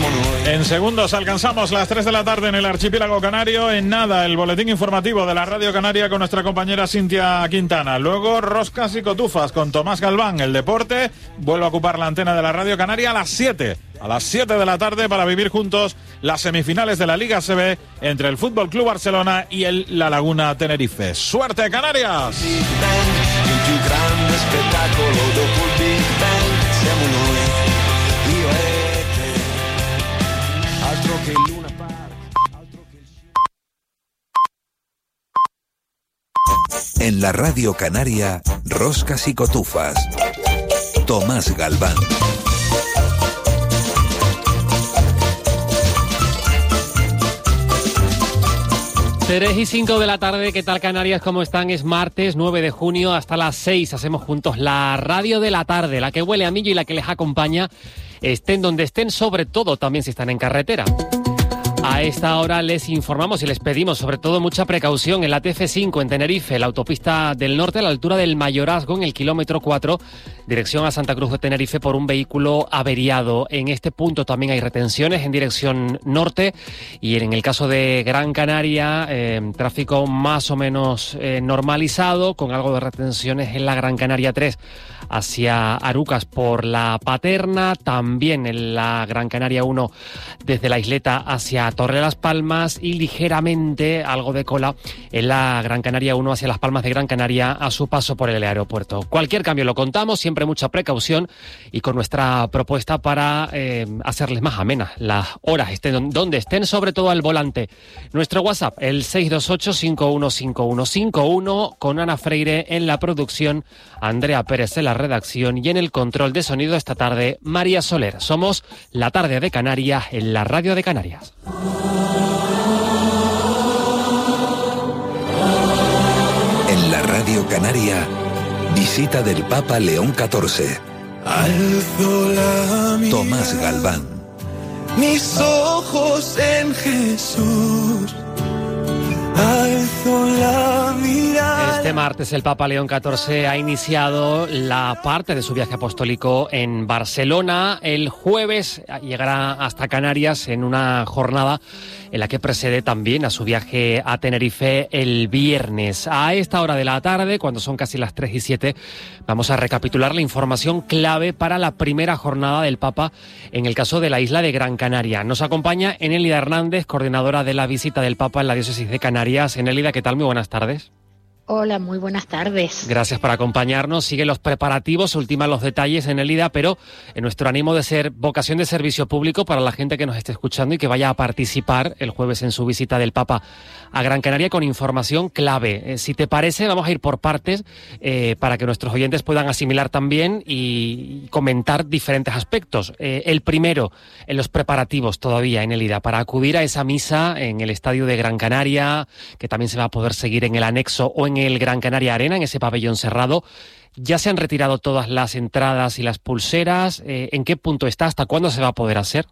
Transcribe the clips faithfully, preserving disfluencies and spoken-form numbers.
En segundos alcanzamos las tres de la tarde en el archipiélago canario. En nada, el boletín informativo de la Radio Canaria con nuestra compañera Cintia Quintana. Luego, roscas y cotufas con Tomás Galván. El deporte vuelve a ocupar la antena de la Radio Canaria a las siete. A las siete de la tarde para vivir juntos las semifinales de la Liga A C B entre el Fútbol Club Barcelona y el La Laguna Tenerife. ¡Suerte, Canarias! En la Radio Canaria, roscas y cotufas. Tomás Galván. tres y cinco de la tarde, ¿qué tal Canarias? ¿Cómo están? Es martes nueve de junio, hasta las seis hacemos juntos la radio de la tarde, la que huele a millo y la que les acompaña, estén donde estén, sobre todo también si están en carretera. A esta hora les informamos y les pedimos sobre todo mucha precaución en la T F cinco en Tenerife, la autopista del norte a la altura del Mayorazgo en el kilómetro cuatro, dirección a Santa Cruz de Tenerife por un vehículo averiado. En este punto también hay retenciones en dirección norte y en el caso de Gran Canaria, eh, tráfico más o menos eh, normalizado, con algo de retenciones en la Gran Canaria tres hacia Arucas por la Paterna, también en la Gran Canaria uno desde la isleta hacia Torre de las Palmas y ligeramente algo de cola en la Gran Canaria uno hacia Las Palmas de Gran Canaria a su paso por el aeropuerto. Cualquier cambio lo contamos, siempre mucha precaución y con nuestra propuesta para eh, hacerles más amenas las horas, estén donde estén, sobre todo al volante. Nuestro WhatsApp, el seis dos ocho, cinco uno cinco uno cinco uno, con Ana Freire en la producción, Andrea Pérez en la redacción y en el control de sonido esta tarde, María Soler. Somos La Tarde de Canarias en la Radio de Canarias. En la Radio Canaria, visita del Papa León catorce. Alzo la mirada, Tomás Galván. Mis ojos en Jesús. Alzo la mirada. Este martes el Papa León catorce ha iniciado la parte de su viaje apostólico en Barcelona. El jueves llegará hasta Canarias en una jornada en la que precede también a su viaje a Tenerife el viernes. A esta hora de la tarde, cuando son casi las tres y siete, vamos a recapitular la información clave para la primera jornada del Papa en el caso de la isla de Gran Canaria. Nos acompaña Enélida Hernández, coordinadora de la visita del Papa en la diócesis de Canarias. Enélida, ¿qué tal? Muy buenas tardes. Hola, muy buenas tardes. Gracias por acompañarnos. Siguen los preparativos, ultiman los detalles, Enélida, pero en nuestro ánimo de ser vocación de servicio público para la gente que nos esté escuchando y que vaya a participar el jueves en su visita del Papa a Gran Canaria con información clave. Eh, si te parece, vamos a ir por partes eh, para que nuestros oyentes puedan asimilar también y comentar diferentes aspectos. Eh, el primero, en los preparativos todavía, Enélida, para acudir a esa misa en el estadio de Gran Canaria, que también se va a poder seguir en el anexo o en el Gran Canaria Arena, en ese pabellón cerrado. ¿Ya se han retirado todas las entradas y las pulseras? Eh, ¿En qué punto está? ¿Hasta cuándo se va a poder hacer?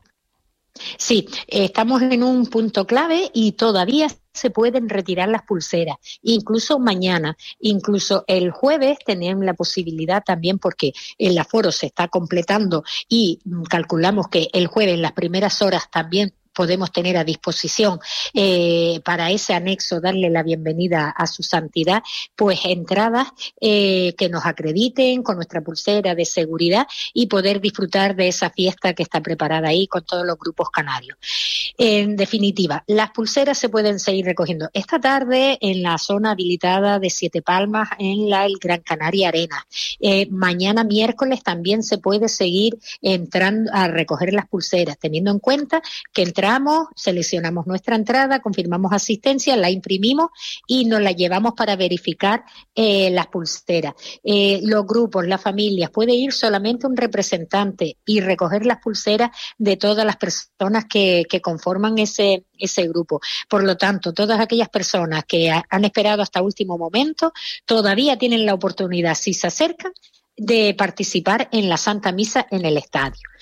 Sí, estamos en un punto clave y todavía se pueden retirar las pulseras, incluso mañana, incluso el jueves tenemos la posibilidad también, porque el aforo se está completando y calculamos que el jueves en las primeras horas también podemos tener a disposición eh, para ese anexo darle la bienvenida a su santidad, pues entradas eh, que nos acrediten con nuestra pulsera de seguridad y poder disfrutar de esa fiesta que está preparada ahí con todos los grupos canarios. En definitiva, las pulseras se pueden seguir recogiendo esta tarde en la zona habilitada de Siete Palmas en la el Gran Canaria Arena. Eh, mañana miércoles también se puede seguir entrando a recoger las pulseras, teniendo en cuenta que el entramos, seleccionamos nuestra entrada, confirmamos asistencia, la imprimimos y nos la llevamos para verificar eh, las pulseras. Eh, los grupos, las familias, puede ir solamente un representante y recoger las pulseras de todas las personas que, que conforman ese, ese grupo. Por lo tanto, todas aquellas personas que ha, han esperado hasta último momento todavía tienen la oportunidad, si se acercan, de participar en la Santa Misa en el estadio.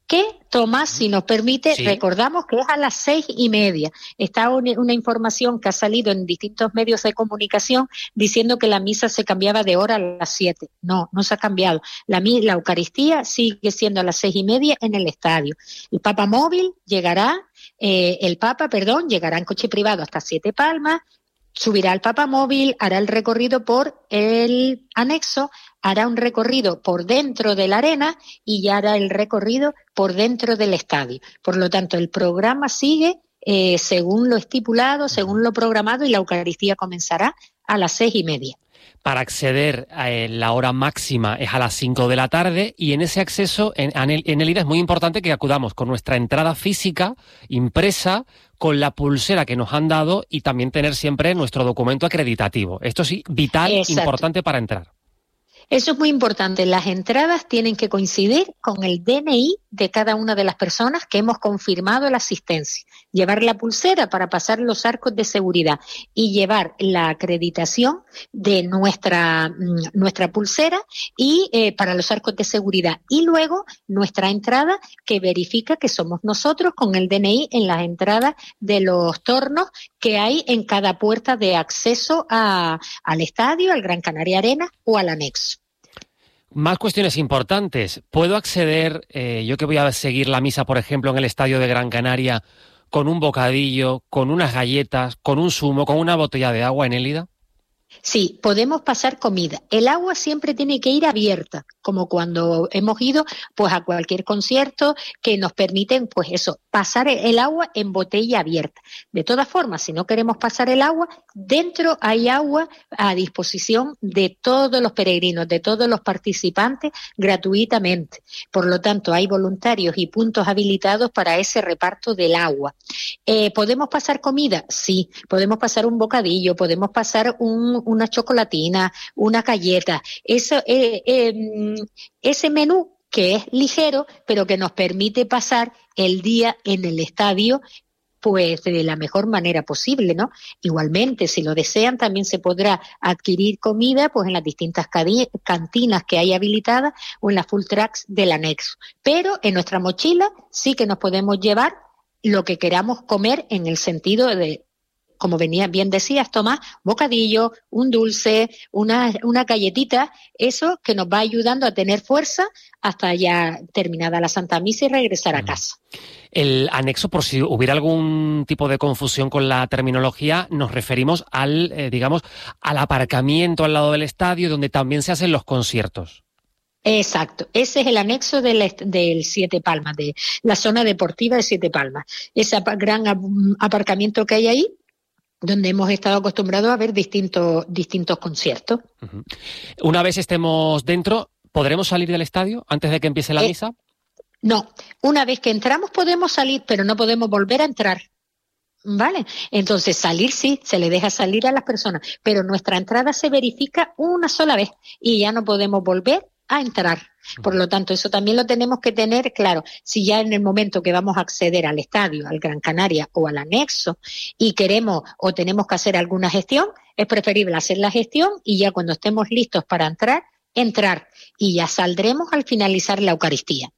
que, Tomás, si nos permite, sí. recordamos que es a las seis y media. Está una, una información que ha salido en distintos medios de comunicación diciendo que la misa se cambiaba de hora a las siete. No, no se ha cambiado. La, la Eucaristía sigue siendo a las seis y media en el estadio. El Papa Móvil llegará, eh, el Papa, perdón, llegará en coche privado hasta Siete Palmas, subirá al Papa Móvil, hará el recorrido por el anexo, hará un recorrido por dentro de la arena y ya hará el recorrido por dentro del estadio. Por lo tanto, el programa sigue eh, según lo estipulado, según lo programado, y la Eucaristía comenzará a las seis y media. Para acceder a la hora máxima es a las cinco de la tarde, y en ese acceso, en, en el I D A es muy importante que acudamos con nuestra entrada física impresa, con la pulsera que nos han dado, y también tener siempre nuestro documento acreditativo. Esto sí, vital, Exacto. Importante para entrar. Eso es muy importante. Las entradas tienen que coincidir con el D N I de cada una de las personas que hemos confirmado la asistencia. Llevar la pulsera para pasar los arcos de seguridad y llevar la acreditación de nuestra, nuestra pulsera y eh, para los arcos de seguridad. Y luego nuestra entrada que verifica que somos nosotros con el D N I en las entradas de los tornos que hay en cada puerta de acceso a, al estadio, al Gran Canaria Arena o al anexo. Más cuestiones importantes. ¿Puedo acceder, eh, yo que voy a seguir la misa, por ejemplo, en el estadio de Gran Canaria, con un bocadillo, con unas galletas, con un zumo, con una botella de agua en el I D A? Sí, podemos pasar comida. El agua siempre tiene que ir abierta, como cuando hemos ido pues a cualquier concierto que nos permiten, pues eso, pasar el agua en botella abierta. De todas formas, si no queremos pasar el agua, dentro hay agua a disposición de todos los peregrinos, de todos los participantes, gratuitamente. Por lo tanto, hay voluntarios y puntos habilitados para ese reparto del agua. Eh, ¿Podemos pasar comida? Sí. Podemos pasar un bocadillo, podemos pasar un una chocolatina, una galleta, eso, eh, eh, ese menú que es ligero, pero que nos permite pasar el día en el estadio pues de la mejor manera posible, ¿no? Igualmente, si lo desean, también se podrá adquirir comida pues en las distintas cantinas que hay habilitadas o en las full tracks del anexo. Pero en nuestra mochila sí que nos podemos llevar lo que queramos comer en el sentido de, como venía bien decías, Tomás, bocadillo, un dulce, una, una galletita, eso que nos va ayudando a tener fuerza hasta ya terminada la Santa Misa y regresar a casa. El anexo, por si hubiera algún tipo de confusión con la terminología, nos referimos al, eh, digamos, al aparcamiento al lado del estadio donde también se hacen los conciertos. Exacto, ese es el anexo del, del Siete Palmas, de la zona deportiva de Siete Palmas. Ese gran aparcamiento que hay ahí, donde hemos estado acostumbrados a ver distintos, distintos conciertos. Uh-huh. Una vez estemos dentro, ¿podremos salir del estadio antes de que empiece la eh, misa? No, una vez que entramos podemos salir, pero no podemos volver a entrar. ¿Vale? Entonces salir sí, se le deja salir a las personas, pero nuestra entrada se verifica una sola vez y ya no podemos volver a entrar. Por lo tanto, eso también lo tenemos que tener claro. Si ya en el momento que vamos a acceder al estadio, al Gran Canaria o al anexo y queremos o tenemos que hacer alguna gestión, es preferible hacer la gestión y ya cuando estemos listos para entrar, entrar y ya saldremos al finalizar la Eucaristía.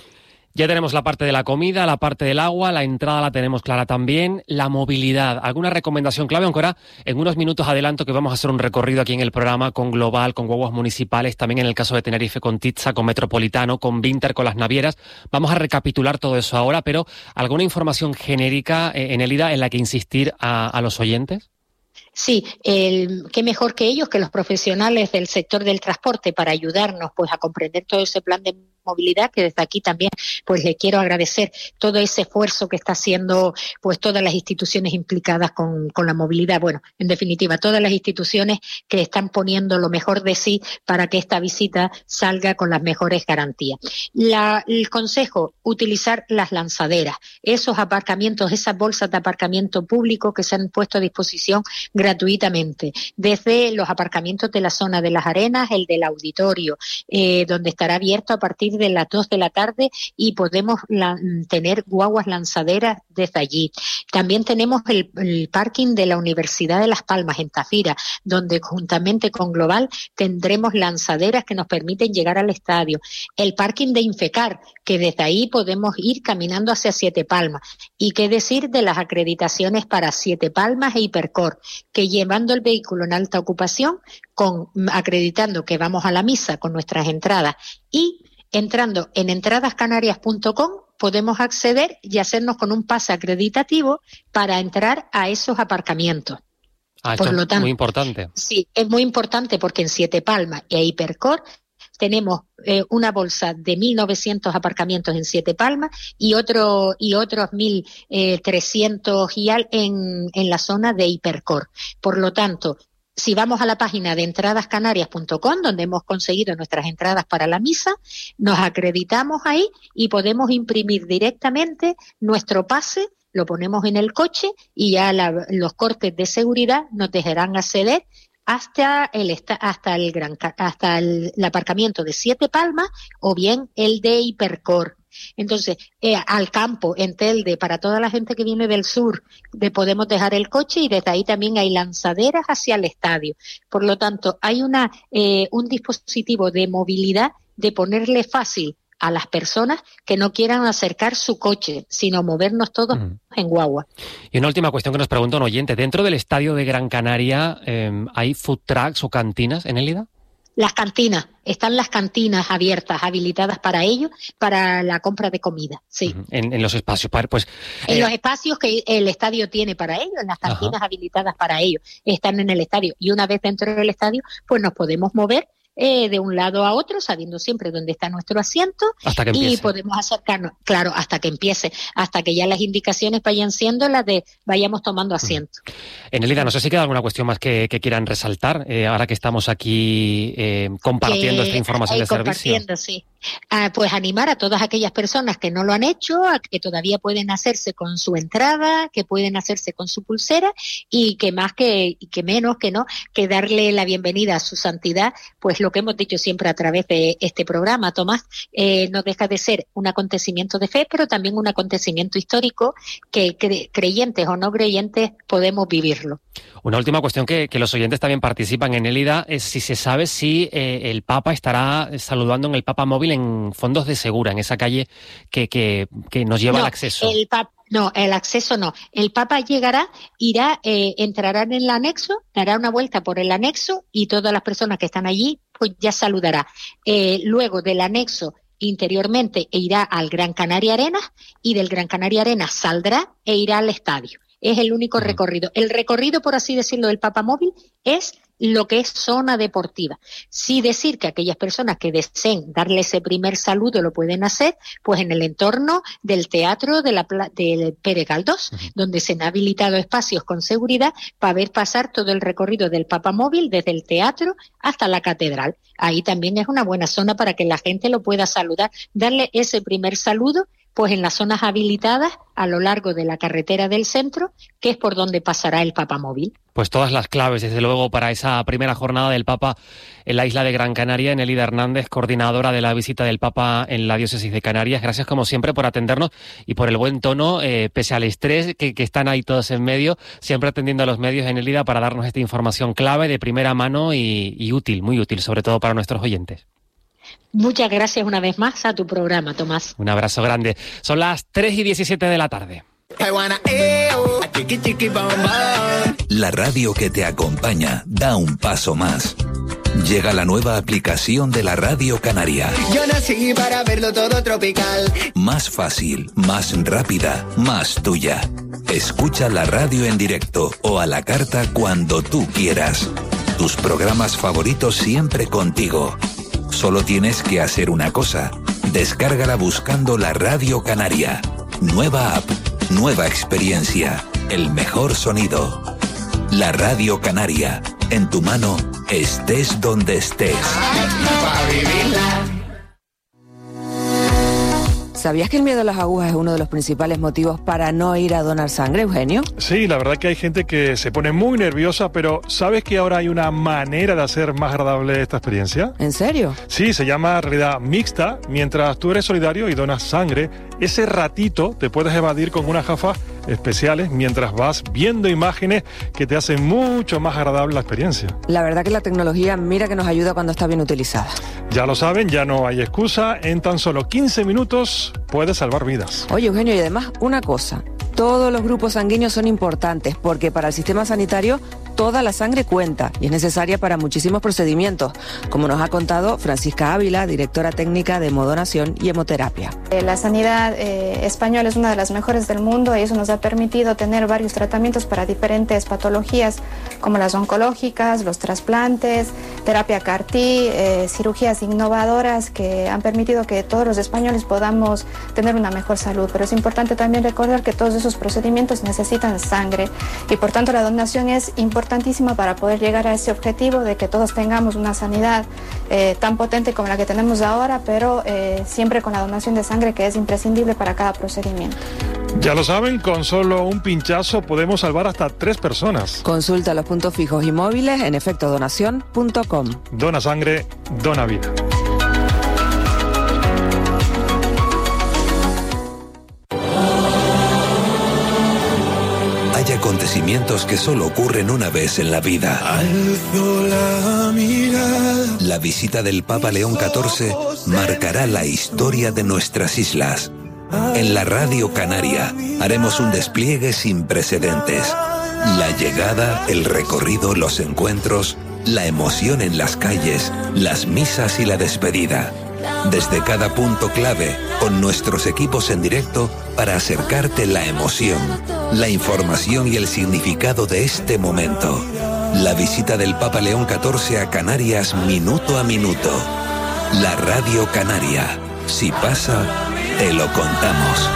Ya tenemos la parte de la comida, la parte del agua, la entrada la tenemos clara también, la movilidad. ¿Alguna recomendación clave? Aunque ahora en unos minutos adelanto que vamos a hacer un recorrido aquí en el programa con Global, con guaguas municipales, también en el caso de Tenerife con Titsa, con Metropolitano, con Vinter, con las navieras. Vamos a recapitular todo eso ahora, pero ¿alguna información genérica en el I D A en la que insistir a, a los oyentes? Sí, el, qué mejor que ellos, que los profesionales del sector del transporte, para ayudarnos pues a comprender todo ese plan de movilidad, que desde aquí también pues le quiero agradecer todo ese esfuerzo que está haciendo pues todas las instituciones implicadas con, con la movilidad. Bueno, en definitiva, todas las instituciones que están poniendo lo mejor de sí para que esta visita salga con las mejores garantías. La, el consejo, utilizar las lanzaderas, esos aparcamientos, esas bolsas de aparcamiento público que se han puesto a disposición gratuitamente, desde los aparcamientos de la zona de las arenas, el del auditorio, eh, donde estará abierto a partir de las dos de la tarde y podemos la, tener guaguas lanzaderas desde allí. También tenemos el, el parking de la Universidad de Las Palmas en Tafira, donde juntamente con Global tendremos lanzaderas que nos permiten llegar al estadio. El parking de Infecar, que desde ahí podemos ir caminando hacia Siete Palmas. Y qué decir de las acreditaciones para Siete Palmas e Hipercor, que llevando el vehículo en alta ocupación, con acreditando que vamos a la misa con nuestras entradas y entrando en entradas canarias punto com podemos acceder y hacernos con un pase acreditativo para entrar a esos aparcamientos. Ah, Por esto lo es tanto, muy importante. Sí, es muy importante porque en Siete Palmas e Hipercor tenemos eh, una bolsa de mil novecientos aparcamientos en Siete Palmas y otro y otros mil trescientos y al en, en la zona de Hipercor. Por lo tanto, si vamos a la página de entradas canarias punto com, donde hemos conseguido nuestras entradas para la misa, nos acreditamos ahí y podemos imprimir directamente nuestro pase, lo ponemos en el coche y ya la, los cortes de seguridad nos dejarán acceder hasta el hasta el gran hasta el, el aparcamiento de Siete Palmas o bien el de Hipercor. Entonces, eh, al campo, en Telde, para toda la gente que viene del sur, de, podemos dejar el coche y desde ahí también hay lanzaderas hacia el estadio. Por lo tanto, hay una eh, un dispositivo de movilidad de ponerle fácil a las personas que no quieran acercar su coche, sino movernos todos mm. en guagua. Y una última cuestión que nos pregunta un oyente. ¿Dentro del estadio de Gran Canaria eh, hay food trucks o cantinas en Élida? Las cantinas, están las cantinas abiertas, habilitadas para ello, para la compra de comida, sí. En, en los espacios, pues... En eh... los espacios que el estadio tiene para ello, en las cantinas Ajá. habilitadas para ello, están en el estadio. Y una vez dentro del estadio, pues nos podemos mover Eh, de un lado a otro, sabiendo siempre dónde está nuestro asiento hasta que empiece. Y podemos acercarnos, claro, hasta que empiece, hasta que ya las indicaciones vayan siendo las de vayamos tomando asiento. En Élida, no sé si queda alguna cuestión más que, que quieran resaltar, eh, ahora que estamos aquí eh, compartiendo que, esta información eh, de compartiendo, servicio. Sí. Ah, pues animar a todas aquellas personas que no lo han hecho, a que todavía pueden hacerse con su entrada, que pueden hacerse con su pulsera y que más que, que menos que no, que darle la bienvenida a su santidad, pues lo que hemos dicho siempre a través de este programa, Tomás, eh, no deja de ser un acontecimiento de fe, pero también un acontecimiento histórico que cre- creyentes o no creyentes podemos vivirlo. Una última cuestión que, que los oyentes también participan en Élida es si se sabe si eh, el Papa estará saludando en el Papa Móvil en Fondos de Segura, en esa calle que, que, que nos lleva no, al acceso. El Papa No, el acceso no. El Papa llegará, irá, eh, entrará en el anexo, dará una vuelta por el anexo y todas las personas que están allí, pues ya saludará. Eh, luego del anexo, interiormente, irá al Gran Canaria Arenas y del Gran Canaria Arenas saldrá e irá al estadio. Es el único uh-huh. recorrido. El recorrido, por así decirlo, del Papa Móvil es lo que es zona deportiva. Sí decir que aquellas personas que deseen darle ese primer saludo lo pueden hacer, pues en el entorno del teatro de la del Pérez Galdós, uh-huh. donde se han habilitado espacios con seguridad para ver pasar todo el recorrido del Papa Móvil desde el teatro hasta la catedral. Ahí también es una buena zona para que la gente lo pueda saludar, darle ese primer saludo, pues en las zonas habilitadas a lo largo de la carretera del centro, que es por donde pasará el Papa Móvil. Pues todas las claves, desde luego, para esa primera jornada del Papa en la isla de Gran Canaria. Élida Hernández, coordinadora de la visita del Papa en la diócesis de Canarias. Gracias, como siempre, por atendernos y por el buen tono, eh, pese al estrés que, que están ahí todos en medio, siempre atendiendo a los medios en Élida para darnos esta información clave de primera mano y, y útil, muy útil, sobre todo para nuestros oyentes. Muchas gracias una vez más a tu programa, Tomás. Un abrazo grande. Son las tres y diecisiete de la tarde. La radio que te acompaña da un paso más. Llega la nueva aplicación de la Radio Canaria. Yo nací para verlo todo tropical. Más fácil, más rápida, más tuya. Escucha la radio en directo o a la carta cuando tú quieras. Tus programas favoritos siempre contigo. Solo tienes que hacer una cosa. Descárgala buscando la Radio Canaria. Nueva app, nueva experiencia, el mejor sonido. La Radio Canaria, en tu mano, estés donde estés. ¿Sabías que el miedo a las agujas es uno de los principales motivos para no ir a donar sangre, Eugenio? Sí, la verdad que hay gente que se pone muy nerviosa, pero ¿sabes que ahora hay una manera de hacer más agradable esta experiencia? ¿En serio? Sí, se llama realidad mixta. Mientras tú eres solidario y donas sangre, ese ratito te puedes evadir con unas gafas especiales mientras vas viendo imágenes que te hacen mucho más agradable la experiencia. La verdad que la tecnología, mira que nos ayuda cuando está bien utilizada. Ya lo saben, ya no hay excusa. En tan solo quince minutos puedes salvar vidas. Oye, Eugenio, y además una cosa. Todos los grupos sanguíneos son importantes porque para el sistema sanitario toda la sangre cuenta y es necesaria para muchísimos procedimientos, como nos ha contado Francisca Ávila, directora técnica de Hemodonación y Hemoterapia. La sanidad eh, española es una de las mejores del mundo y eso nos ha permitido tener varios tratamientos para diferentes patologías como las oncológicas, los trasplantes, terapia C A R T, eh, cirugías innovadoras que han permitido que todos los españoles podamos tener una mejor salud. Pero es importante también recordar que todos esos procedimientos necesitan sangre y por tanto la donación es importantísima para poder llegar a ese objetivo de que todos tengamos una sanidad eh, tan potente como la que tenemos ahora, pero eh, siempre con la donación de sangre que es imprescindible para cada procedimiento. Ya lo saben, con solo un pinchazo podemos salvar hasta tres personas. Consulta los puntos fijos y móviles en efecto donación punto com. Dona sangre, dona vida. Hay acontecimientos que solo ocurren una vez en la vida. Alzo la mirada. La visita del Papa León catorce marcará la historia de nuestras islas. En la Radio Canaria haremos un despliegue sin precedentes. La llegada, el recorrido, los encuentros, la emoción en las calles, las misas y la despedida. Desde cada punto clave, con nuestros equipos en directo para acercarte la emoción, la información y el significado de este momento. La visita del Papa León catorce a Canarias minuto a minuto. La Radio Canaria. Si pasa, te lo contamos.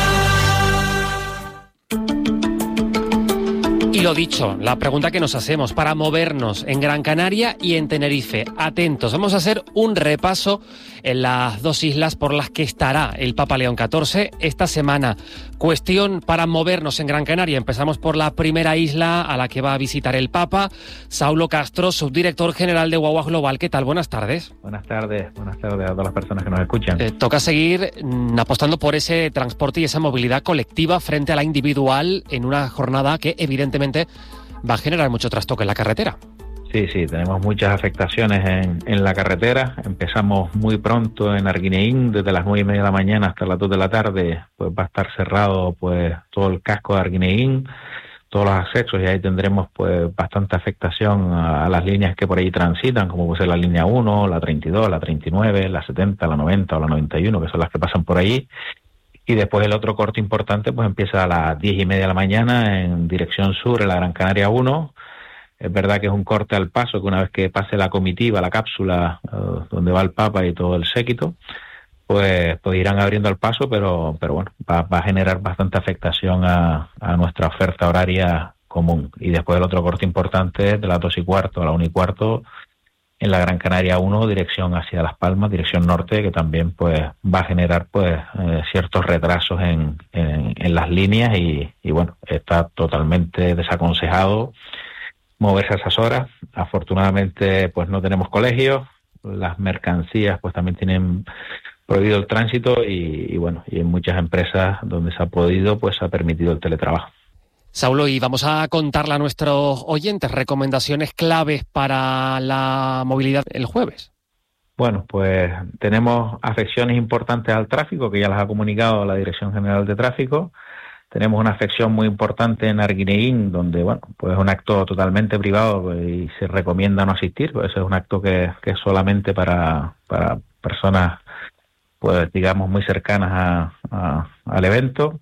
Y lo dicho, la pregunta que nos hacemos para movernos en Gran Canaria y en Tenerife. Atentos, vamos a hacer un repaso en las dos islas por las que estará el Papa León catorce esta semana. Cuestión para movernos en Gran Canaria. Empezamos por la primera isla a la que va a visitar el Papa. Saulo Castro, subdirector general de Guagua Global. ¿Qué tal? Buenas tardes. Buenas tardes, buenas tardes a todas las personas que nos escuchan. Eh, toca seguir mm, apostando por ese transporte y esa movilidad colectiva frente a la individual en una jornada que evidentemente va a generar mucho trastoque en la carretera. Sí, sí, tenemos muchas afectaciones en, en la carretera. Empezamos muy pronto en Arguineguín, desde las nueve y media de la mañana hasta las dos de la tarde, pues va a estar cerrado pues todo el casco de Arguineguín, todos los accesos, y ahí tendremos pues bastante afectación a, a las líneas que por ahí transitan, como puede ser la línea uno, la treinta y dos, la treinta y nueve, la setenta, la noventa o la noventa y uno, que son las que pasan por ahí. Y después el otro corte importante pues empieza a las diez y media de la mañana en dirección sur, en la Gran Canaria uno. Es verdad que es un corte al paso, que una vez que pase la comitiva, la cápsula, uh, donde va el Papa y todo el séquito, pues, pues irán abriendo el paso, pero, pero bueno, va, va a generar bastante afectación a, a nuestra oferta horaria común. Y después el otro corte importante de las dos y cuarto a la una y cuarto, en la Gran Canaria uno, dirección hacia Las Palmas, dirección norte, que también pues va a generar pues eh, ciertos retrasos en, en, en las líneas y, y bueno, está totalmente desaconsejado moverse a esas horas. Afortunadamente pues no tenemos colegios, las mercancías pues también tienen prohibido el tránsito y, y bueno, y en muchas empresas donde se ha podido pues se ha permitido el teletrabajo. Saulo, y vamos a contarle a nuestros oyentes recomendaciones claves para la movilidad el jueves. Bueno, pues tenemos afecciones importantes al tráfico, que ya las ha comunicado la Dirección General de Tráfico. Tenemos una afección muy importante en Arguineguín, donde, bueno, pues es un acto totalmente privado pues, y se recomienda no asistir, pues ese es un acto que, que es solamente para, para personas, pues digamos, muy cercanas a, a, al evento.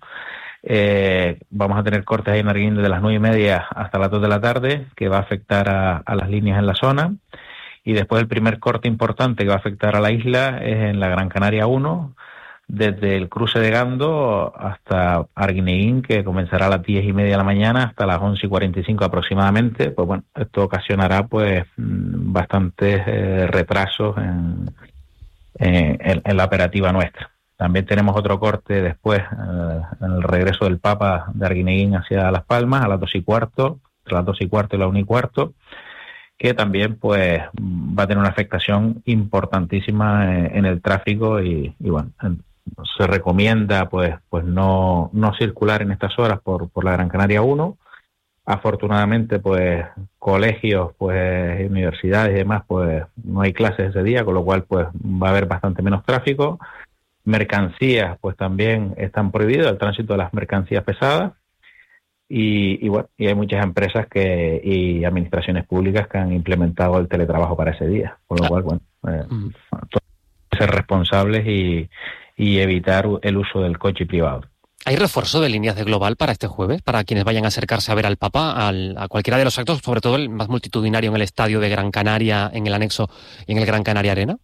Eh, vamos a tener cortes ahí en Arguineguín desde las nueve y media hasta las dos de la tarde, que va a afectar a, a las líneas en la zona. Y después el primer corte importante que va a afectar a la isla es en la Gran Canaria uno, desde el cruce de Gando hasta Arguineguín, que comenzará a las diez y media de la mañana hasta las once y cuarenta y cinco aproximadamente. Pues bueno, esto ocasionará pues bastantes eh, retrasos en, en, en la operativa nuestra. También tenemos otro corte después, eh, en el regreso del Papa de Arguineguín hacia Las Palmas, a las dos y cuarto, entre las dos y cuarto y la una y cuarto, que también pues va a tener una afectación importantísima en, en el tráfico y, y bueno, en, se recomienda pues pues no, no circular en estas horas por, por la Gran Canaria uno. Afortunadamente pues colegios, pues universidades y demás, pues no hay clases ese día, con lo cual pues va a haber bastante menos tráfico. Mercancías pues también están prohibidas, el tránsito de las mercancías pesadas. Y, y bueno, y hay muchas empresas que y administraciones públicas que han implementado el teletrabajo para ese día, con lo cual, bueno, eh, mm. ser responsables y, y evitar el uso del coche privado. ¿Hay refuerzo de líneas de Global para este jueves, para quienes vayan a acercarse a ver al Papa, al, a cualquiera de los actos, sobre todo el más multitudinario en el estadio de Gran Canaria, en el anexo y en el Gran Canaria Arena?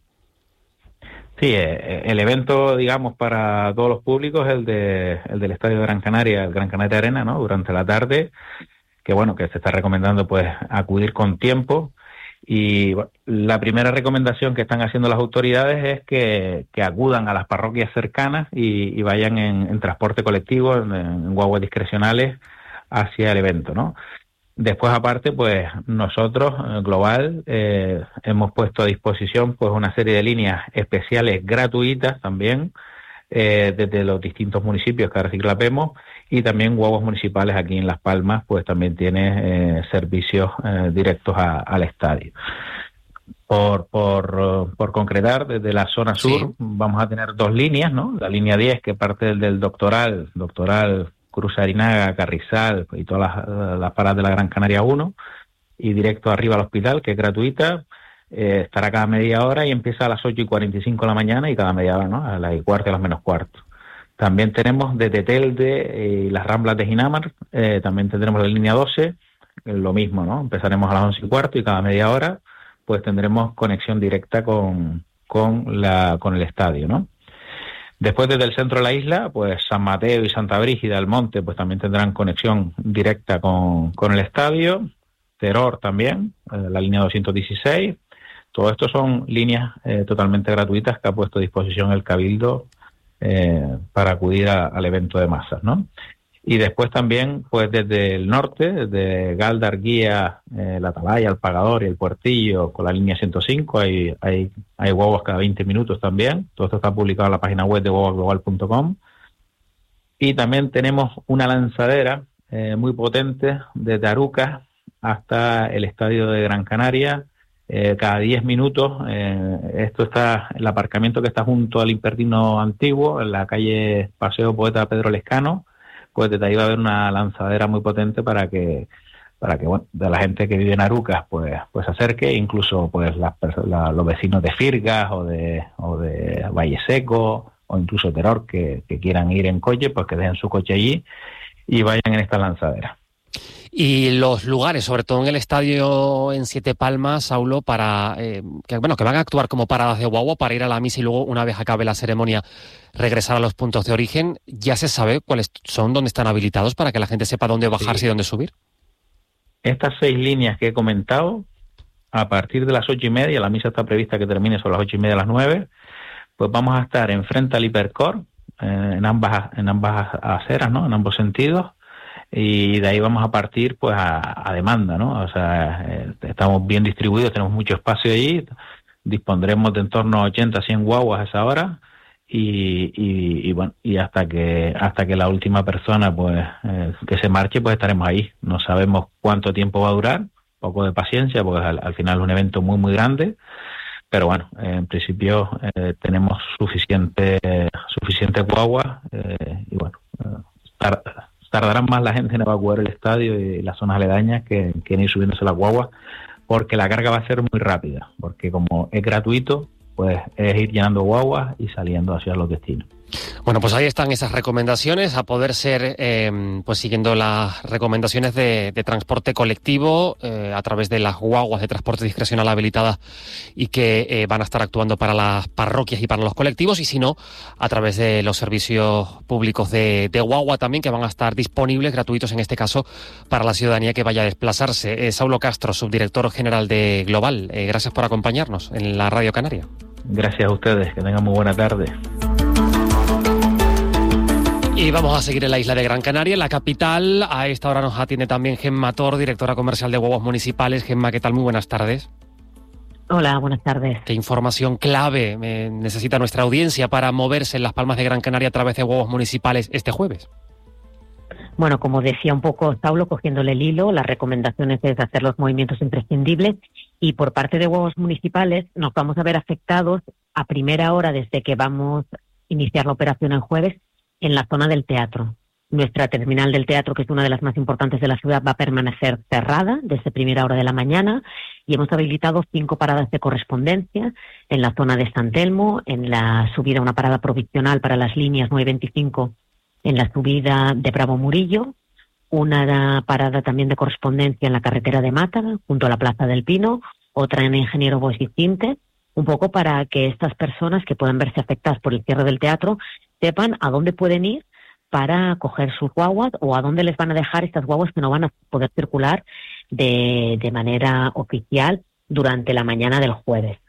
Sí, el evento, digamos, para todos los públicos es el, de, el del Estadio de Gran Canaria, el Gran Canaria Arena, ¿no? Durante la tarde, que bueno, que se está recomendando pues acudir con tiempo. Y bueno, la primera recomendación que están haciendo las autoridades es que, que acudan a las parroquias cercanas y, y vayan en, en transporte colectivo, en, en guaguas discrecionales hacia el evento, ¿no? Después, aparte, pues nosotros, Global, eh, hemos puesto a disposición pues una serie de líneas especiales gratuitas también, eh, desde los distintos municipios que reciclapemos, y también guaguas municipales aquí en Las Palmas, pues también tiene eh, servicios eh, directos a, al estadio. Por, por, por concretar, desde la zona sur, sí, vamos a tener dos líneas, ¿no? La línea diez, que parte del, del Doctoral, Doctoral... Cruz Arinaga, Carrizal y todas las, las paradas de la Gran Canaria uno, y directo arriba al hospital, que es gratuita, eh, estará cada media hora y empieza a las ocho y cuarenta y cinco de la mañana y cada media hora, ¿no? A las y cuarto y a las menos cuarto. También tenemos desde Telde y las Ramblas de Ginamar, eh, también tendremos la línea doce, lo mismo, ¿no? Empezaremos a las once y cuarto y cada media hora pues tendremos conexión directa con, con, la, con el estadio, ¿no? Después, desde el centro de la isla, pues San Mateo y Santa Brígida del Monte pues también tendrán conexión directa con, con el estadio. Teror también, eh, la línea doscientos dieciséis. Todo esto son líneas eh, totalmente gratuitas que ha puesto a disposición el Cabildo eh, para acudir a, al evento de masas, ¿no? Y después también, pues desde el norte, desde Galdar, Guía, eh, La Atalaya, El Pagador y El Puertillo, con la línea ciento cinco, hay, hay, hay guaguas cada veinte minutos también. Todo esto está publicado en la página web de guaguas global punto com. Y también tenemos una lanzadera eh, muy potente desde Arucas hasta el estadio de Gran Canaria, eh, cada diez minutos. Eh, esto está, el aparcamiento que está junto al Impertino Antiguo, en la calle Paseo Poeta Pedro Lescano. Pues desde ahí va a haber una lanzadera muy potente para que para que bueno, de la gente que vive en Arucas pues pues se acerque, incluso pues las la, los vecinos de Firgas o de o de Valle Seco o incluso Teror que, que quieran ir en coche, pues que dejen su coche allí y vayan en esta lanzadera. Y los lugares, sobre todo en el estadio en Siete Palmas, Saulo, para eh, que bueno que van a actuar como paradas de guagua para ir a la misa y luego, una vez acabe la ceremonia, regresar a los puntos de origen. ¿Ya se sabe cuáles son, dónde están habilitados para que la gente sepa dónde bajarse sí. y dónde subir? Estas seis líneas que he comentado, a partir de las ocho y media, la misa está prevista que termine sobre las ocho y media a las nueve, pues vamos a estar enfrente al Hipercor, eh, en ambas en ambas aceras, ¿no? En ambos sentidos. Y de ahí vamos a partir pues a, a demanda, ¿no? O sea, eh, estamos bien distribuidos, tenemos mucho espacio allí, dispondremos de en torno a ochenta, cien guaguas a esa hora y, y, y bueno, y hasta que hasta que la última persona pues eh, que se marche pues estaremos ahí. No sabemos cuánto tiempo va a durar, poco de paciencia porque al, al final es un evento muy muy grande, pero bueno, eh, en principio eh, tenemos suficiente suficiente guaguas eh, y bueno, eh, estar, tardarán más la gente en evacuar el estadio y las zonas aledañas que, que en ir subiéndose las guaguas, porque la carga va a ser muy rápida, porque como es gratuito, pues es ir llenando guaguas y saliendo hacia los destinos. Bueno, pues ahí están esas recomendaciones, a poder ser, eh, pues siguiendo las recomendaciones de, de transporte colectivo eh, a través de las guaguas de transporte discrecional habilitadas y que eh, van a estar actuando para las parroquias y para los colectivos, y si no, a través de los servicios públicos de, de guagua también, que van a estar disponibles, gratuitos en este caso, para la ciudadanía que vaya a desplazarse. Eh, Saulo Castro, subdirector general de Global, eh, gracias por acompañarnos en la Radio Canaria. Gracias a ustedes, que tengan muy buena tarde. Y vamos a seguir en la isla de Gran Canaria, en la capital. A esta hora nos atiende también Gemma Tor, directora comercial de Huevos Municipales. Gemma, ¿qué tal? Muy buenas tardes. Hola, buenas tardes. ¿Qué información clave eh, necesita nuestra audiencia para moverse en Las Palmas de Gran Canaria a través de Huevos Municipales este jueves? Bueno, como decía un poco Saulo, cogiéndole el hilo, las recomendaciones es hacer los movimientos imprescindibles y por parte de Huevos Municipales nos vamos a ver afectados a primera hora desde que vamos a iniciar la operación el jueves en la zona del teatro. Nuestra terminal del teatro, que es una de las más importantes de la ciudad, va a permanecer cerrada desde primera hora de la mañana y hemos habilitado cinco paradas de correspondencia en la zona de San Telmo, en la subida, una parada provisional para las líneas nueve veinticinco en la subida de Bravo Murillo, una parada también de correspondencia en la carretera de Mátaga, junto a la Plaza del Pino, otra en Ingeniero Boix y Cinte, un poco para que estas personas que puedan verse afectadas por el cierre del teatro sepan a dónde pueden ir para coger sus guaguas o a dónde les van a dejar estas guaguas que no van a poder circular de, de manera oficial durante la mañana del jueves.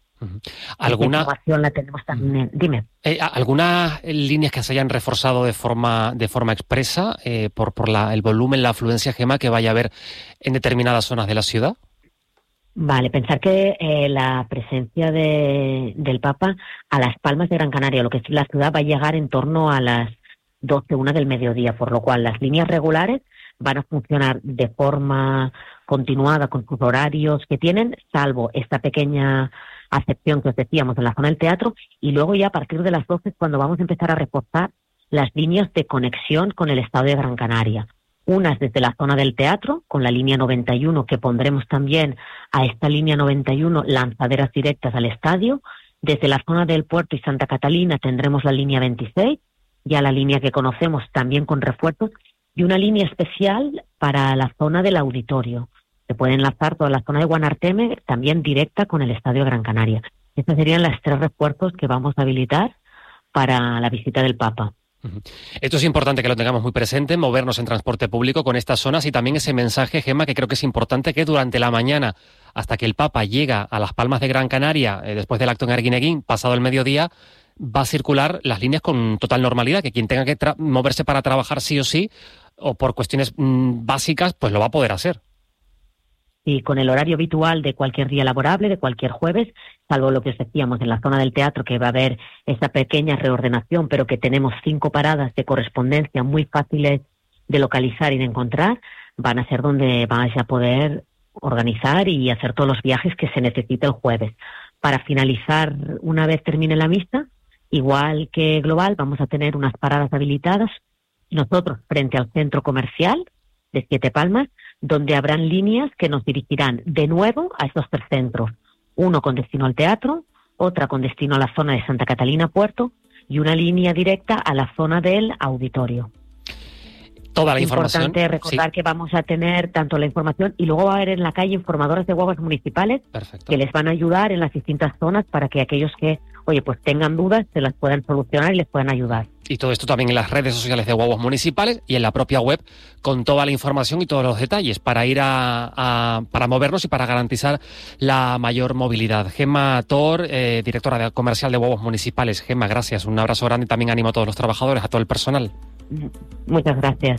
¿Alguna información la tenemos también? Dime. Eh, ¿Algunas líneas que se hayan reforzado de forma de forma expresa eh, por, por la, el volumen, la afluencia, Gemma, que vaya a haber en determinadas zonas de la ciudad? Vale, pensar que eh, la presencia de, del Papa a Las Palmas de Gran Canaria, lo que es la ciudad, va a llegar en torno a las doce, una del mediodía, por lo cual las líneas regulares van a funcionar de forma continuada con sus horarios que tienen, salvo esta pequeña acepción que os decíamos en la zona del teatro, y luego ya a partir de las doce es cuando vamos a empezar a reforzar las líneas de conexión con el estado de Gran Canaria. Unas desde la zona del teatro, con la línea noventa y uno, que pondremos también a esta línea noventa y uno lanzaderas directas al estadio. Desde la zona del puerto y Santa Catalina tendremos la línea veintiséis, ya la línea que conocemos también con refuerzos, y una línea especial para la zona del auditorio. Se puede enlazar toda la zona de Guanarteme también directa con el Estadio Gran Canaria. Estas serían las tres refuerzos que vamos a habilitar para la visita del Papa. Esto es importante que lo tengamos muy presente, movernos en transporte público con estas zonas y también ese mensaje, Gemma, que creo que es importante, que durante la mañana, hasta que el Papa llega a Las Palmas de Gran Canaria, eh, después del acto en Arguineguín, pasado el mediodía, va a circular las líneas con total normalidad, que quien tenga que tra- moverse para trabajar sí o sí, o por cuestiones mmm, básicas, pues lo va a poder hacer. Y con el horario habitual de cualquier día laborable, de cualquier jueves, salvo lo que os decíamos en la zona del teatro, que va a haber esa pequeña reordenación, pero que tenemos cinco paradas de correspondencia muy fáciles de localizar y de encontrar, van a ser donde vais a poder organizar y hacer todos los viajes que se necesite el jueves. Para finalizar, una vez termine la misa, igual que Global, vamos a tener unas paradas habilitadas nosotros frente al centro comercial de Siete Palmas, donde habrán líneas que nos dirigirán de nuevo a estos tres centros. Uno con destino al teatro, otra con destino a la zona de Santa Catalina Puerto y una línea directa a la zona del auditorio. Toda la información. Es importante recordar sí. que vamos a tener tanto la información y luego va a haber en la calle informadoras de guaguas municipales. Perfecto. Que les van a ayudar en las distintas zonas para que aquellos que, oye, pues tengan dudas se las puedan solucionar y les puedan ayudar. Y todo esto también en las redes sociales de Guaguas Municipales y en la propia web con toda la información y todos los detalles para ir a, a para movernos y para garantizar la mayor movilidad. Gemma Tor, eh, directora de comercial de Guaguas Municipales. Gemma, gracias. Un abrazo grande y también ánimo a todos los trabajadores, a todo el personal. Muchas gracias.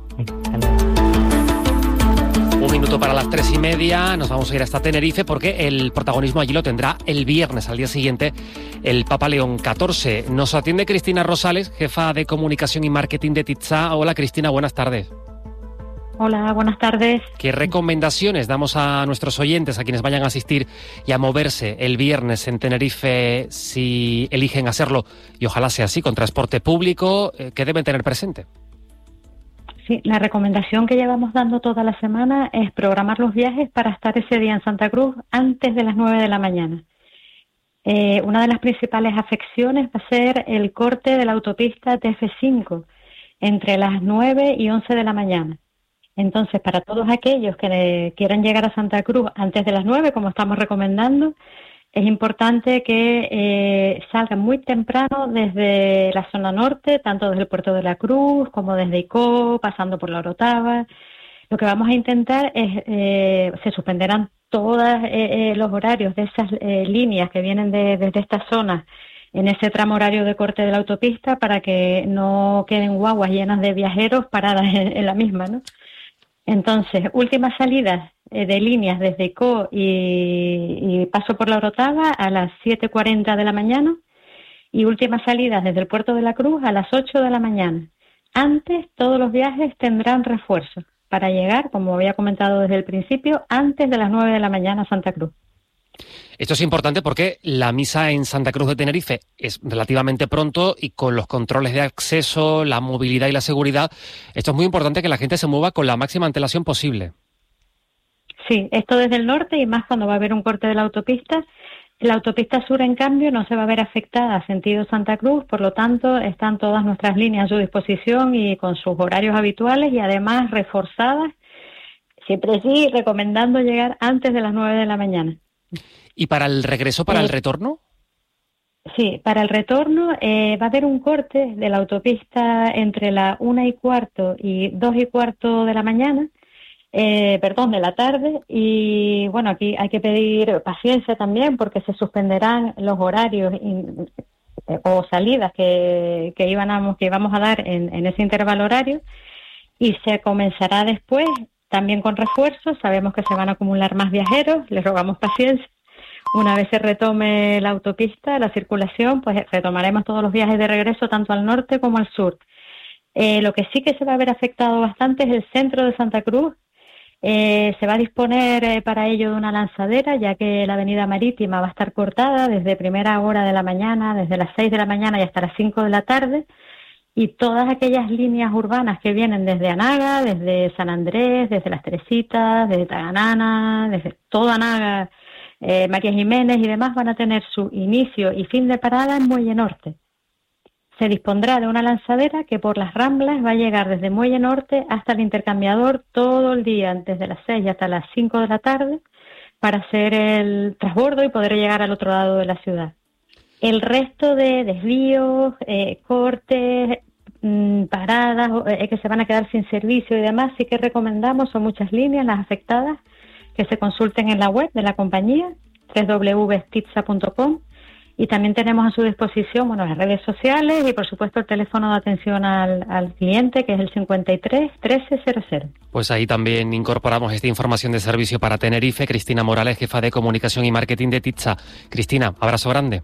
Un minuto para las tres y media, nos vamos a ir hasta Tenerife porque el protagonismo allí lo tendrá el viernes, al día siguiente, el Papa León catorce. Nos atiende Cristina Rosales, jefa de comunicación y marketing de TITSA. Hola Cristina, buenas tardes. Hola, buenas tardes. ¿Qué recomendaciones damos a nuestros oyentes, a quienes vayan a asistir y a moverse el viernes en Tenerife, si eligen hacerlo, y ojalá sea así, con transporte público, ¿qué deben tener presente? Sí, la recomendación que llevamos dando toda la semana es programar los viajes para estar ese día en Santa Cruz antes de las nueve de la mañana. Eh, una de las principales afecciones va a ser el corte de la autopista T F cinco entre las nueve y once de la mañana. Entonces, para todos aquellos que quieran llegar a Santa Cruz antes de las nueve, como estamos recomendando, es importante que eh, salgan muy temprano desde la zona norte, tanto desde el Puerto de la Cruz como desde Icó, pasando por la Orotava. Lo que vamos a intentar es, eh, se suspenderán todos eh, eh, los horarios de esas eh, líneas que vienen de, desde estas zonas en ese tramo horario de corte de la autopista para que no queden guaguas llenas de viajeros paradas en, en la misma, ¿no? Entonces, últimas salidas eh, de líneas desde Co y, y paso por la Orotava a las siete cuarenta de la mañana y últimas salidas desde el Puerto de la Cruz a las ocho de la mañana. Antes, todos los viajes tendrán refuerzo para llegar, como había comentado desde el principio, antes de las nueve de la mañana a Santa Cruz. Esto es importante porque la misa en Santa Cruz de Tenerife es relativamente pronto y con los controles de acceso, la movilidad y la seguridad, esto es muy importante que la gente se mueva con la máxima antelación posible. Sí, esto desde el norte y más cuando va a haber un corte de la autopista. La autopista sur, en cambio, no se va a ver afectada a sentido Santa Cruz, por lo tanto, están todas nuestras líneas a su disposición y con sus horarios habituales y además reforzadas, siempre sí, recomendando llegar antes de las nueve de la mañana. ¿Y para el regreso, para eh, el retorno? Sí, para el retorno eh, va a haber un corte de la autopista entre la una y cuarto y dos y cuarto de la mañana, eh, perdón, de la tarde, y bueno, aquí hay que pedir paciencia también porque se suspenderán los horarios in, eh, o salidas que, que, íbamos, que íbamos a dar en, en ese intervalo horario y se comenzará después también con refuerzos. Sabemos que se van a acumular más viajeros, les rogamos paciencia. Una vez se retome la autopista, la circulación, pues retomaremos todos los viajes de regreso tanto al norte como al sur. Eh, lo que sí que se va a ver afectado bastante es el centro de Santa Cruz. Eh, se va a disponer eh, para ello de una lanzadera, ya que la avenida marítima va a estar cortada desde primera hora de la mañana, desde las seis de la mañana y hasta las cinco de la tarde. Y todas aquellas líneas urbanas que vienen desde Anaga, desde San Andrés, desde Las Teresitas, desde Taganana, desde toda Anaga, eh, María Jiménez y demás van a tener su inicio y fin de parada en Muelle Norte. Se dispondrá de una lanzadera que por las Ramblas va a llegar desde Muelle Norte hasta el intercambiador todo el día, desde las seis hasta las cinco de la tarde, para hacer el transbordo y poder llegar al otro lado de la ciudad. El resto de desvíos, eh, cortes, mmm, paradas eh, que se van a quedar sin servicio y demás, sí que recomendamos, son muchas líneas las afectadas, que se consulten en la web de la compañía, doble u doble u doble u punto titsa punto com, y también tenemos a su disposición bueno, las redes sociales y por supuesto el teléfono de atención al, al cliente, que es el cincuenta y tres trece cero cero. Pues ahí también incorporamos esta información de servicio para Tenerife. Cristina Morales, jefa de comunicación y marketing de Titsa. Cristina, abrazo grande.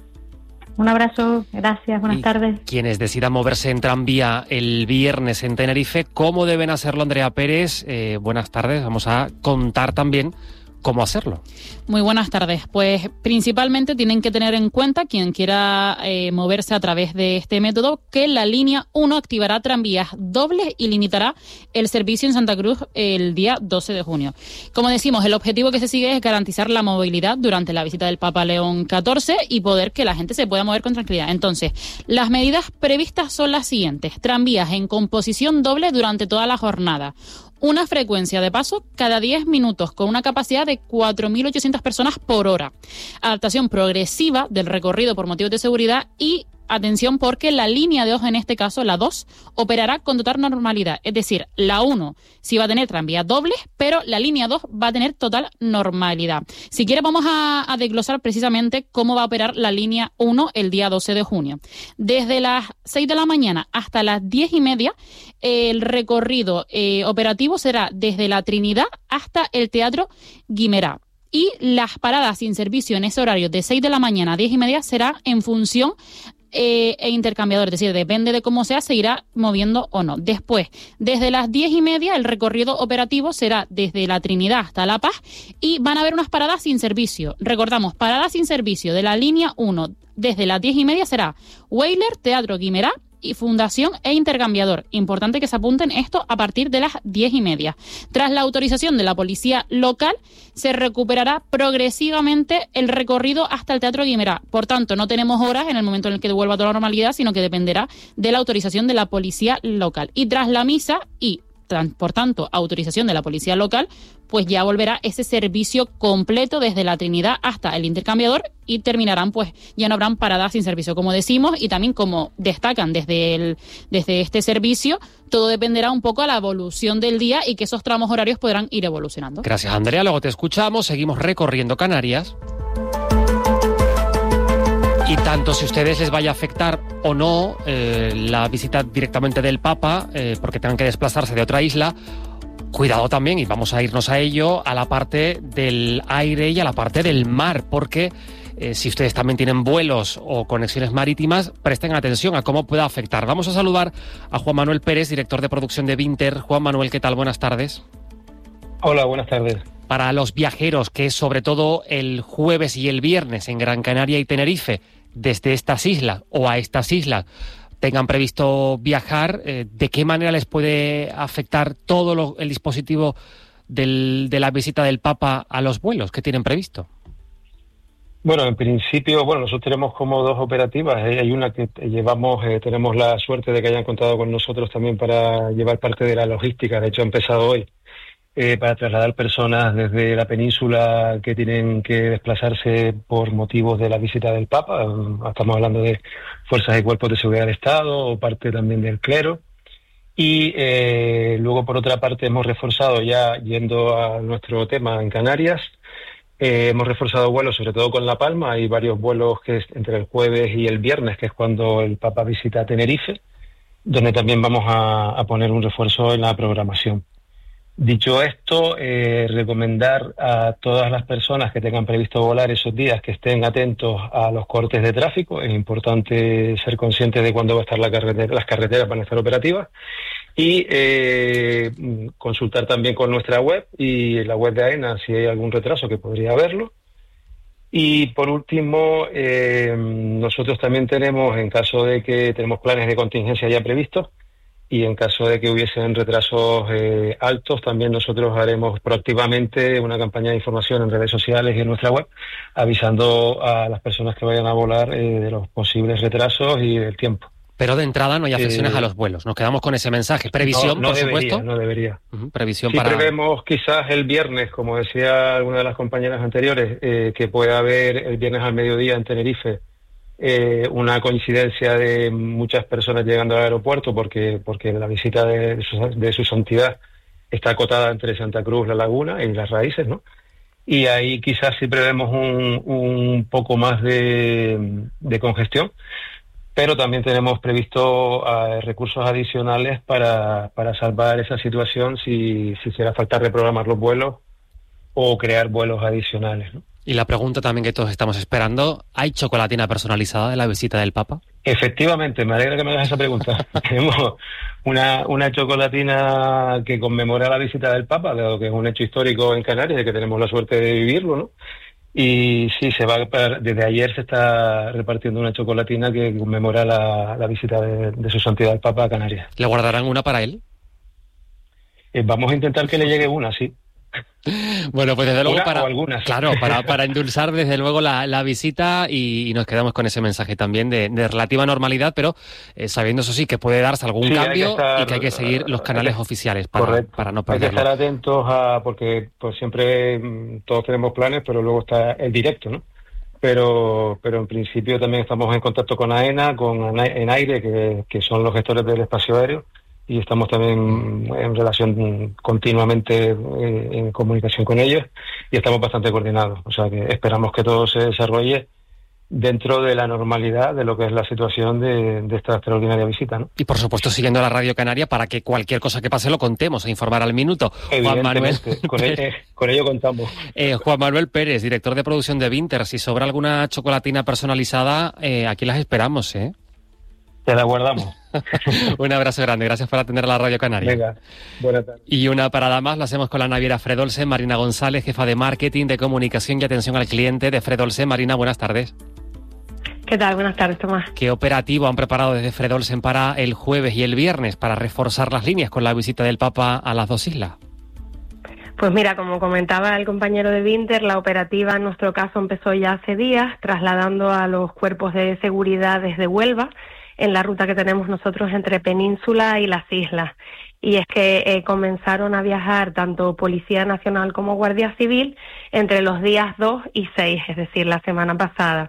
Un abrazo, gracias, buenas y tardes. Quienes decidan moverse en tranvía el viernes en Tenerife, ¿cómo deben hacerlo, Andrea Pérez? Eh, buenas tardes, vamos a contar también cómo hacerlo. Muy buenas tardes. Pues principalmente tienen que tener en cuenta, quien quiera eh, moverse a través de este método, que la línea uno activará tranvías dobles y limitará el servicio en Santa Cruz el día doce de junio. Como decimos, el objetivo que se sigue es garantizar la movilidad durante la visita del Papa León catorce y poder que la gente se pueda mover con tranquilidad. Entonces, las medidas previstas son las siguientes. Tranvías en composición doble durante toda la jornada. Una frecuencia de paso cada diez minutos con una capacidad de cuatro mil ochocientas personas por hora. Adaptación progresiva del recorrido por motivos de seguridad y atención porque la línea de dos, en este caso la dos, operará con total normalidad. Es decir, la uno sí va a tener tranvías dobles, pero la línea dos va a tener total normalidad. Si quiere vamos a, a desglosar precisamente cómo va a operar la línea uno el día doce de junio. Desde las seis de la mañana hasta las diez y media, el recorrido eh, operativo será desde la Trinidad hasta el Teatro Guimerá. Y las paradas sin servicio en ese horario de seis de la mañana a diez y media será en función Eh, e intercambiador, es decir, depende de cómo sea, se irá moviendo o no. Después, desde las diez y media, el recorrido operativo será desde la Trinidad hasta La Paz y van a haber unas paradas sin servicio. Recordamos, paradas sin servicio de la línea uno desde las diez y media será Weyler, Teatro Guimerá y Fundación e Intercambiador. Importante que se apunten esto a partir de las diez y media. Tras la autorización de la policía local, se recuperará progresivamente el recorrido hasta el Teatro Guimerá. Por tanto, no tenemos horas en el momento en el que vuelva a toda la normalidad, sino que dependerá de la autorización de la policía local. Y tras la misa y, por tanto, autorización de la policía local, pues ya volverá ese servicio completo desde la Trinidad hasta el intercambiador y terminarán, pues ya no habrán paradas sin servicio, como decimos, y también como destacan desde, el, desde este servicio, todo dependerá un poco a la evolución del día y que esos tramos horarios podrán ir evolucionando. Gracias, Andrea. Luego te escuchamos, seguimos recorriendo Canarias. Y Y tanto si a ustedes les vaya a afectar o no eh, la visita directamente del Papa, eh, porque tengan que desplazarse de otra isla, cuidado también, y vamos a irnos a ello, a la parte del aire y a la parte del mar, porque eh, si ustedes también tienen vuelos o conexiones marítimas, presten atención a cómo pueda afectar. Vamos a saludar a Juan Manuel Pérez, director de producción de Vinter. Juan Manuel, ¿qué tal? Buenas tardes. Hola, buenas tardes. Para los viajeros, que sobre todo el jueves y el viernes en Gran Canaria y Tenerife, desde estas islas o a estas islas, tengan previsto viajar, eh, ¿de qué manera les puede afectar todo lo, el dispositivo del, de la visita del Papa a los vuelos que tienen previsto? Bueno, en principio, bueno, nosotros tenemos como dos operativas. Eh, hay una que llevamos, eh, tenemos la suerte de que hayan contado con nosotros también para llevar parte de la logística. De hecho, ha empezado hoy. Eh, para trasladar personas desde la península que tienen que desplazarse por motivos de la visita del Papa. Estamos hablando de fuerzas y cuerpos de seguridad del Estado o parte también del clero. Y eh, luego, por otra parte, hemos reforzado, ya yendo a nuestro tema en Canarias, eh, hemos reforzado vuelos, sobre todo con La Palma. Hay varios vuelos que es entre el jueves y el viernes, que es cuando el Papa visita Tenerife, donde también vamos a, a poner un refuerzo en la programación. Dicho esto, eh, recomendar a todas las personas que tengan previsto volar esos días que estén atentos a los cortes de tráfico. Es importante ser conscientes de cuándo va a estar la carretera, las carreteras van a estar operativas, y eh, consultar también con nuestra web y la web de AENA si hay algún retraso, que podría haberlo. Y por último, eh, nosotros también tenemos, en caso de que tenemos planes de contingencia ya previstos, y en caso de que hubiesen retrasos eh, altos, también nosotros haremos proactivamente una campaña de información en redes sociales y en nuestra web, avisando a las personas que vayan a volar eh, de los posibles retrasos y del tiempo. Pero de entrada no hay afecciones eh, a los vuelos. Nos quedamos con ese mensaje. Previsión, no, no por debería, supuesto. No debería. Uh-huh. Previsión sí, para... prevemos quizás el viernes, como decía alguna de las compañeras anteriores, eh, que pueda haber el viernes al mediodía en Tenerife Eh, una coincidencia de muchas personas llegando al aeropuerto, porque porque la visita de, de, su, de su santidad está acotada entre Santa Cruz, La Laguna y Las Raíces, ¿no? Y ahí quizás sí prevemos un, un poco más de, de congestión, pero también tenemos previsto uh, recursos adicionales para, para salvar esa situación si, si hiciera falta reprogramar los vuelos o crear vuelos adicionales, ¿no? Y la pregunta también que todos estamos esperando, ¿hay chocolatina personalizada de la visita del Papa? Efectivamente, me alegra que me hagas esa pregunta. Tenemos una, una chocolatina que conmemora la visita del Papa, dado que es un hecho histórico en Canarias, de que tenemos la suerte de vivirlo, ¿no? Y sí, se va a, desde ayer se está repartiendo una chocolatina que conmemora la, la visita de, de su santidad el Papa a Canarias. ¿Le guardarán una para él? Eh, vamos a intentar que le llegue una, sí. Bueno, pues desde luego Una para, o algunas. claro, para, para endulzar desde luego la, la visita y, y nos quedamos con ese mensaje también de, de relativa normalidad, pero eh, sabiendo eso sí que puede darse algún sí, cambio que estar, y que hay que seguir los canales que, oficiales para, correcto. para no Hay que perderlo. estar atentos a, porque pues siempre todos tenemos planes, pero luego está el directo, ¿no? Pero, pero en principio también estamos en contacto con AENA, con Enaire, que, que son los gestores del espacio aéreo, y estamos también en relación continuamente eh, en comunicación con ellos, y estamos bastante coordinados. O sea que esperamos que todo se desarrolle dentro de la normalidad de lo que es la situación de, de esta extraordinaria visita, ¿no? Y por supuesto siguiendo la Radio Canaria para que cualquier cosa que pase lo contemos, a informar al minuto. Juan Manuel, con, ello, con ello contamos. Eh, Juan Manuel Pérez, director de producción de Vinter, si sobra alguna chocolatina personalizada, eh, aquí las esperamos, ¿eh? Te la guardamos. Un abrazo grande, gracias por atender a la Radio Canaria. Venga, buenas tardes. Y una parada más lo hacemos con la naviera Fredolsen, Marina González, jefa de marketing, de comunicación y atención al cliente de Fredolsen. Marina, buenas tardes. ¿Qué tal? Buenas tardes, Tomás. ¿Qué operativo han preparado desde Fredolsen para el jueves y el viernes para reforzar las líneas con la visita del Papa a las dos islas? Pues mira, como comentaba el compañero de Vinter, la operativa en nuestro caso empezó ya hace días, trasladando a los cuerpos de seguridad desde Huelva, en la ruta que tenemos nosotros entre Península y las islas. Y es que eh, comenzaron a viajar tanto Policía Nacional como Guardia Civil entre los días dos y seis, es decir, la semana pasada.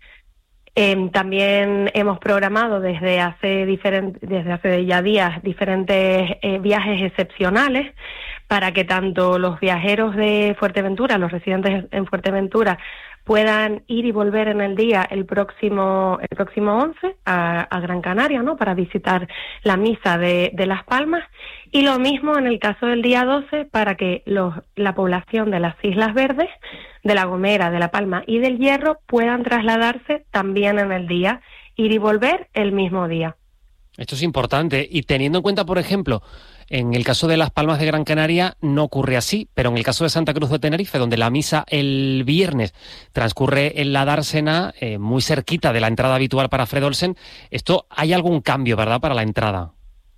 Eh, también hemos programado desde hace, diferent, desde hace ya días diferentes eh, viajes excepcionales para que tanto los viajeros de Fuerteventura, los residentes en Fuerteventura, puedan ir y volver en el día el próximo el próximo once a, a Gran Canaria, ¿no?, para visitar la misa de, de Las Palmas, y lo mismo en el caso del día doce para que los, la población de las Islas Verdes, de La Gomera, de La Palma y del Hierro puedan trasladarse también en el día, ir y volver el mismo día. Esto es importante, y teniendo en cuenta, por ejemplo, en el caso de Las Palmas de Gran Canaria no ocurre así, pero en el caso de Santa Cruz de Tenerife, donde la misa el viernes transcurre en la dársena, eh, muy cerquita de la entrada habitual para Fred Olsen, esto hay algún cambio, ¿verdad?, para la entrada.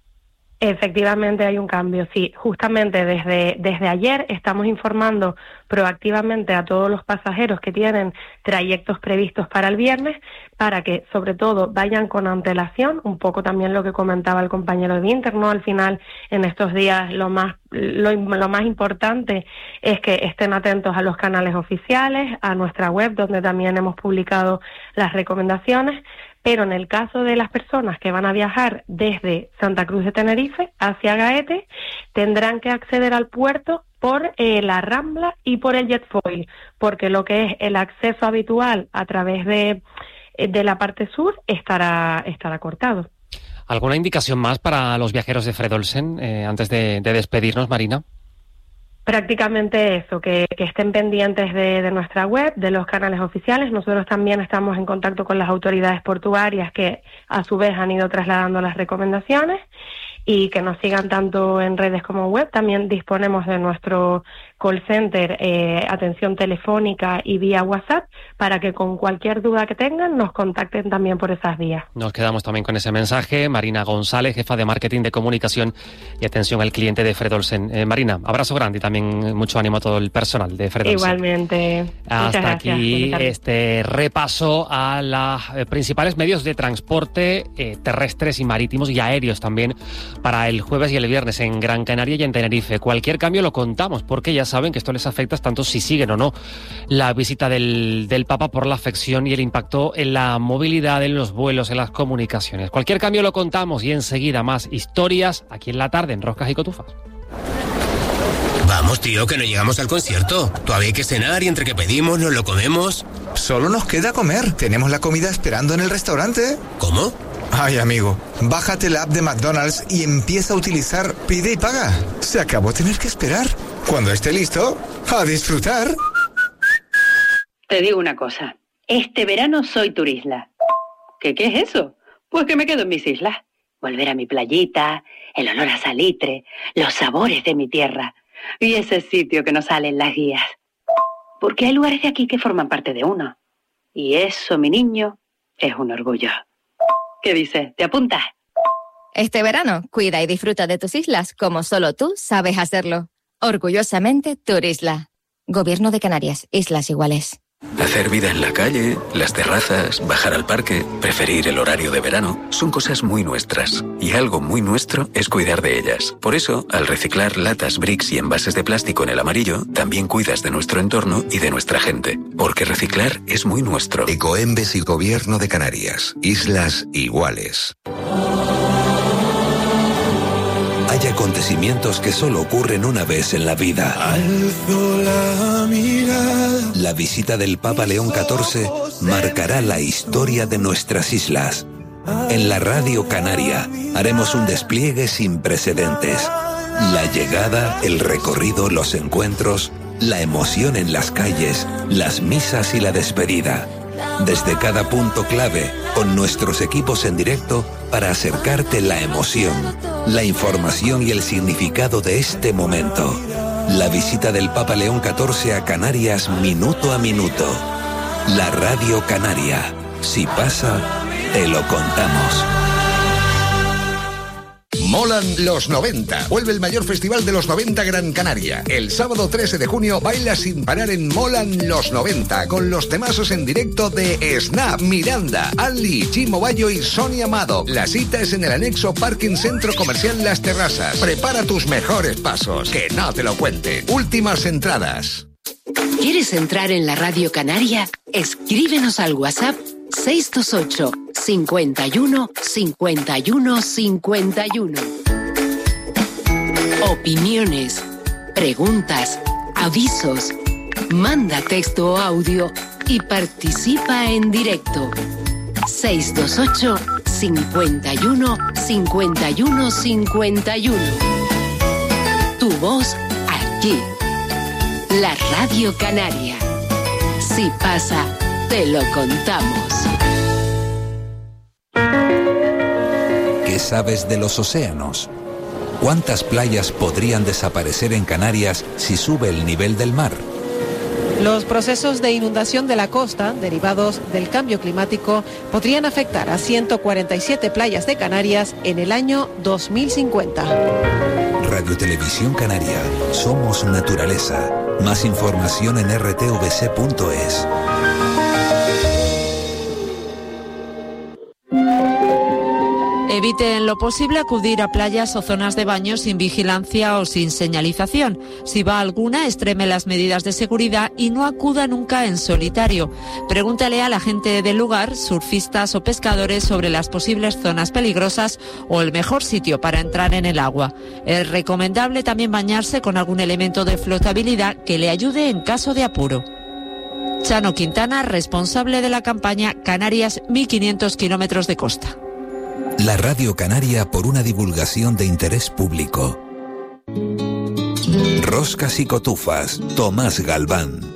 Efectivamente hay un cambio, sí. Justamente desde, desde ayer estamos informando proactivamente a todos los pasajeros que tienen trayectos previstos para el viernes, para que sobre todo vayan con antelación, un poco también lo que comentaba el compañero de Vinter, ¿no? Al final, en estos días lo más lo, lo más importante es que estén atentos a los canales oficiales, a nuestra web, donde también hemos publicado las recomendaciones. Pero en el caso de las personas que van a viajar desde Santa Cruz de Tenerife hacia Gaete, tendrán que acceder al puerto por eh, la Rambla y por el Jetfoil, porque lo que es el acceso habitual a través de, de la parte sur estará, estará cortado. ¿Alguna indicación más para los viajeros de Fred Olsen eh, antes de, de despedirnos, Marina? Prácticamente eso, que, que estén pendientes de, de nuestra web, de los canales oficiales. Nosotros también estamos en contacto con las autoridades portuarias, que a su vez han ido trasladando las recomendaciones, y que nos sigan tanto en redes como web. También disponemos de nuestro call center, eh, atención telefónica y vía WhatsApp, para que con cualquier duda que tengan nos contacten también por esas vías. Nos quedamos también con ese mensaje. Marina González, jefa de marketing de comunicación y atención al cliente de Fred Olsen. Eh, Marina, abrazo grande y también mucho ánimo a todo el personal de Fred Olsen. Igualmente. Hasta Muchas aquí gracias. este repaso a los eh, principales medios de transporte eh, terrestres y marítimos y aéreos también para el jueves y el viernes en Gran Canaria y en Tenerife. Cualquier cambio lo contamos, porque ya saben que esto les afecta tanto si siguen o no la visita del, del Papa, por la afección y el impacto en la movilidad, en los vuelos, en las comunicaciones. Cualquier cambio lo contamos, y enseguida más historias aquí en la tarde en Roscas y Cotufas. Vamos, tío, que no llegamos al concierto. Todavía hay que cenar y entre que pedimos nos lo comemos. Solo nos queda comer. Tenemos la comida esperando en el restaurante. ¿Cómo? Ay, amigo, bájate la app de McDonald's y empieza a utilizar Pide y Paga. Se acabó tener que esperar. Cuando esté listo, a disfrutar. Te digo una cosa. Este verano soy turisla. ¿Qué, qué es eso? Pues que me quedo en mis islas. Volver a mi playita, el olor a salitre, los sabores de mi tierra y ese sitio que nos sale en las guías. Porque hay lugares de aquí que forman parte de uno. Y eso, mi niño, es un orgullo. ¿Qué dices? ¿Te apuntas? Este verano, cuida y disfruta de tus islas como solo tú sabes hacerlo. Orgullosamente Turisla. Gobierno de Canarias, Islas Iguales. Hacer vida en la calle, las terrazas, bajar al parque, preferir el horario de verano, son cosas muy nuestras. Y algo muy nuestro es cuidar de ellas. Por eso, al reciclar latas, bricks y envases de plástico en el amarillo, también cuidas de nuestro entorno y de nuestra gente. Porque reciclar es muy nuestro. Ecoembes y Gobierno de Canarias. Islas Iguales. Hay acontecimientos que solo ocurren una vez en la vida. Alzo la mirada. La visita del Papa León catorce marcará la historia de nuestras islas. En la Radio Canaria haremos un despliegue sin precedentes. La llegada, el recorrido, los encuentros, la emoción en las calles, las misas y la despedida. Desde cada punto clave, con nuestros equipos en directo para acercarte la emoción, la información y el significado de este momento. La visita del Papa León catorce a Canarias minuto a minuto. La Radio Canaria. Si pasa, te lo contamos. Molan los noventa. Vuelve el mayor festival de los noventa Gran Canaria. El sábado trece de junio baila sin parar en Molan los noventa con los temazos en directo de Snap, Miranda, Ali, Chimo Bayo y Sonia Amado. La cita es en el anexo Parking Centro Comercial Las Terrazas. Prepara tus mejores pasos, que no te lo cuenten. Últimas entradas. ¿Quieres entrar en la Radio Canaria? Escríbenos al WhatsApp seis dos ocho, cincuenta y uno, cincuenta y uno, cincuenta y uno. Opiniones, preguntas, avisos. Manda texto o audio y participa en directo. seis dos ocho, cincuenta y uno, cincuenta y uno, cincuenta y uno. Tu voz aquí. La Radio Canaria. Si pasa, te lo contamos. ¿Qué sabes de los océanos? ¿Cuántas playas podrían desaparecer en Canarias si sube el nivel del mar? Los procesos de inundación de la costa, derivados del cambio climático, podrían afectar a ciento cuarenta y siete playas de Canarias en el año dos mil cincuenta. Radio Televisión Canaria. Somos naturaleza. Más información en r t v c punto es. Evite en lo posible acudir a playas o zonas de baño sin vigilancia o sin señalización. Si va a alguna, extreme las medidas de seguridad y no acuda nunca en solitario. Pregúntale a la gente del lugar, surfistas o pescadores, sobre las posibles zonas peligrosas o el mejor sitio para entrar en el agua. Es recomendable también bañarse con algún elemento de flotabilidad que le ayude en caso de apuro. Chano Quintana, responsable de la campaña Canarias mil quinientos kilómetros de costa. La Radio Canaria por una divulgación de interés público. Roscas y cotufas, Tomás Galván.